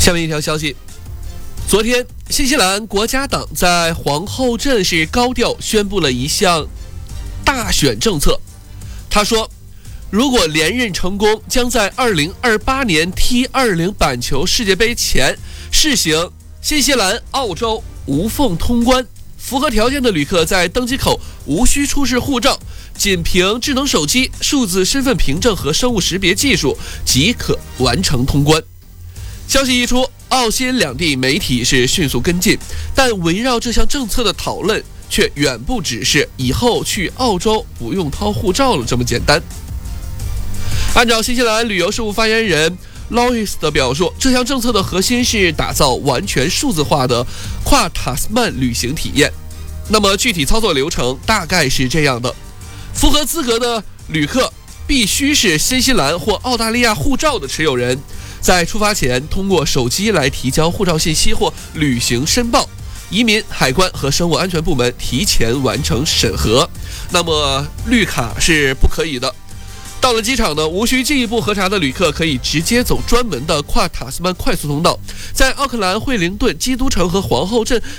下面一条消息，昨天新西兰国家党在皇后镇是高调宣布了一项大选政策。他说，如果连任成功，将在2028年 T20 板球世界杯前试行新西兰、澳洲无缝通关，符合条件的旅客在登机口无需出示护照，仅凭智能手机、数字身份凭证和生物识别技术即可完成通关。消息一出，澳新两地媒体是迅速跟进，但围绕这项政策的讨论却远不只是以后去澳洲不用掏护照了这么简单。按照新西兰旅游事务发言人 Lois 的表述，这项政策的核心是打造完全数字化的跨塔斯曼旅行体验。那么具体操作流程大概是这样的：符合资格的旅客必须是新西兰或澳大利亚护照的持有人，在出发前通过手机来提交护照信息或旅行申报，移民、海关和生物安全部门提前完成审核。那么绿卡是不可以的。到了机场呢，无需进一步核查的旅客可以直接走专门的跨塔斯曼快速通道，在奥克兰、惠灵顿、基督城和皇后镇